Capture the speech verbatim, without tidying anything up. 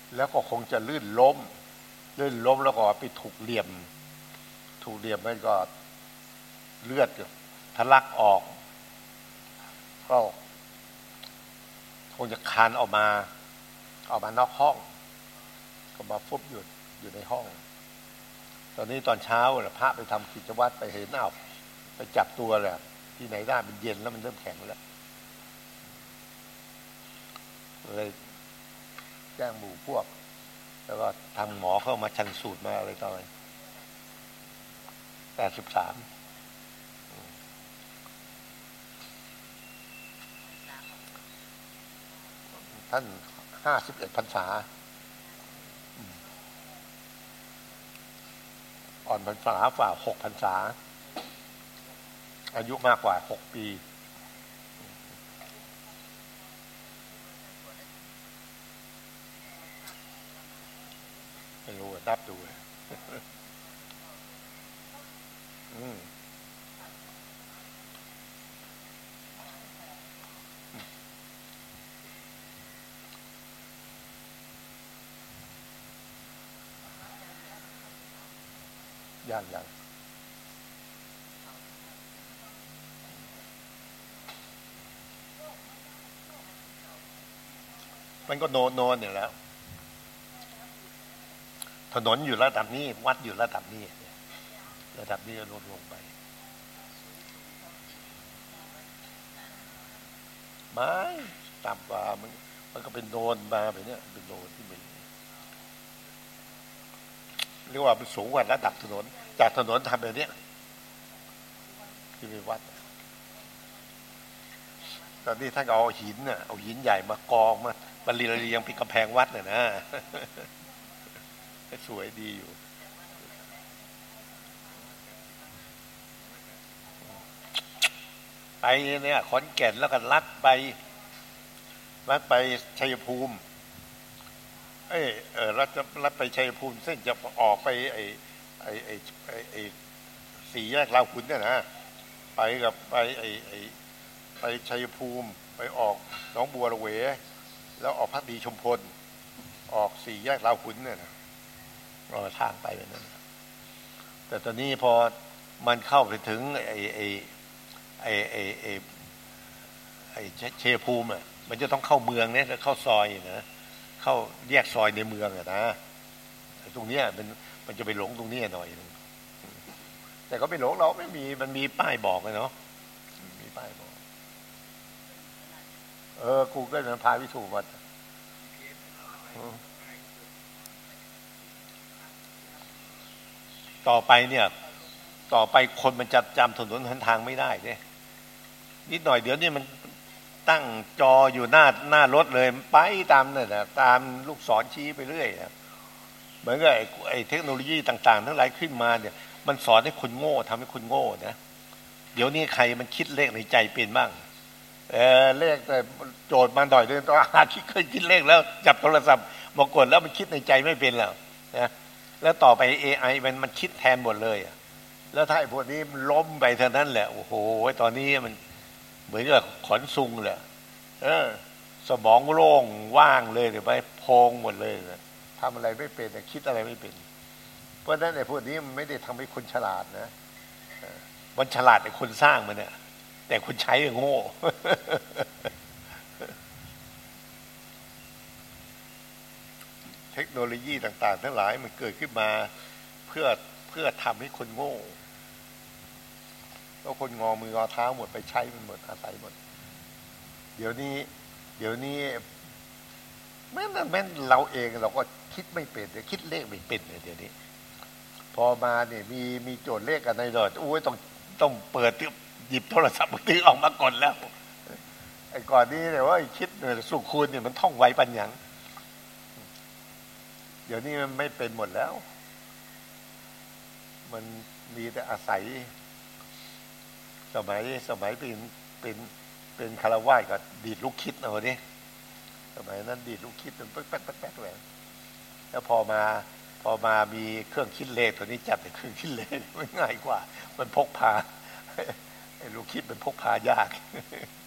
แล้วก็คงจะลื่นล้มลื่นล้มแล้วก็ไปถูกเหลี่ยมถูกเหลี่ยมมันก็เลือดทะลักออกก็คงจะคานออกมาออกมานอกห้องก็มาฟุบอยู่อยู่ในห้องตอนนี้ตอนเช้าพระไปทำกิจวัตรไปเห็นอ้าวไปจับตัวแหละที่ไหนได้มันเย็นแล้วมันเริ่มแข็งแล้วเลยแจ้งหมู่พวกแล้วก็ทางหมอเข้ามาชันสูตรมาอะไรต่ออะไรแปดสิบสามท่านห้าสิบเอ็ดพรรษาอ่อนพรรษาฝ่าหกพรรษาอายุมากกว่าหกปีไม่รู้นับดูอืมยังยังมันก็โนนโนนอยู่แล้วถนนอยู่ระดับนี้วัดอยู่ระดับนี้ระดับนี้ก็ลดลงไปไม่ต่ำกว่ามันมันก็เป็นโนนมาแบบนี้เป็นโนนที่มันเรียกว่าเป็นสูงกว่าระดับถนนจากถนนทำแบบนี้ที่เป็นวัดตอนนี้ท่านเอาหินน่ะเอาหินใหญ่มากองมาบรรลีเรียงเป็นกำแพงวัดเลยนะสวยดีอยู่ไปเนี่ยขอนแก่นแล้วก็ลัดไปลัดไปชัยภูมิเอ้เออลัดลัดไปชัยภูมิเส้นจะออกไปไอ้ไอ้ไอ้ไอ้ไอ้สี่แยกลาวขุนเนี่ยนะไปกับไปไอ้ไอ้ไปชัยภูมิไปออกหนองบัวระเวแล้วออกพักดีชุมพลออกสี่แยกลาวขุนเนี่ยนะรอทางไปแบบนั้นแต่ตอนนี้พอมันเข้าไปถึงไอ้ไอ้ไอ้ไอ้ไอ้ไอ้เชยภูมิอ่ะมันจะต้องเข้าเมืองเนี่ยเข้าซอยนะเข้าแยกซอยในเมืองอ่ะนะตรงเนี้ยมันมันจะไปหลงตรงนี้หน่อยนึงแต่ก็ไม่หลงเราไม่มีมันมีป้ายบอกเลยเนาะมีป้ายบอกเออกูก็จะพาวิถูมาต่อไปเนี่ยต่อไปคนมันจะจำถนนหนทางไม่ได้เนี่ยนิดหน่อยเดี๋ยวนี้มันตั้งจออยู่หน้าหน้ารถเลยไปตามเนี่ยนะตามลูกศรชี้ไปเรื่อยเหมือนกับไอ้ไอ้เทคโนโลยีต่างๆทั้งหลายขึ้นมาเนี่ยมันสอนให้คนโง่ทำให้คนโง่นะเดี๋ยวนี้ใครมันคิดเลขในใจเป็นบ้างเออเลขแต่โจทย์มาหน่อยเดินต้องหาคิดเคยคิดเลขแล้วจับโทรศัพท์มากดแล้วมันคิดในใจไม่เป็นแล้วนะแล้วต่อไป เอ ไอ มันมันคิดแทนหมดเลยแล้วถ้าไอ้พวกนี้มันล้มไปเท่านั้นแหละโอ้โหตอนนี้มันเหมือนกับขนซุงเลยเออสมองโล่งว่างเลยเดี๋ยวไปโพงหมดเลยนะทำอะไรไม่เป็นคิดอะไรไม่เป็นเพราะฉะนั้นไอ้พวกนี้มันไม่ได้ทำให้คนฉลาดนะมันฉลาดไอ้คนสร้างมันเนี่ยแต่คนใช้โง่เทคโนโลยีต่างๆทั้งหลายมันเกิดขึ้นมาเพื่อเพื่อทำให้คนโง่แล้วคนงอมืองอเท้าหมดไปใช้มันหมดอาศัยหมดเดี๋ยวนี้เดี๋ยวนี้แม้แม้เราเองเราก็คิดไม่เป็นคิดเลขไม่เป็นเลยเดี๋ยวนี้พอมาเนี่ยมีมีโจทย์เลขกันในดอทโอ้ยต้องต้องเปิดหยิบโทรศัพท์มือถือออกมากดแล้วไอ้ก่อนนี้เนี่ยว่าคิดเนี่ยสุคูณเนี่ยมันท่องไวปัญญังเดี๋ยวนี้มันไม่เป็นหมดแล้วมันมีแต่อาศัยสมัยสมัยเป็นเป็นเป็นคารวะก็ดีดลูกคิดเอาดิสมัยนั้นดีดลูกคิดมันแป๊กแป๊กแป๊กเลยแล้วพอมาพอมามีเครื่องคิดเลขตัวนี้จับแต่เครื่องคิดเลขมันง่ายกว่ามันพกพาไอ้ลูกคิดมันพกพายาก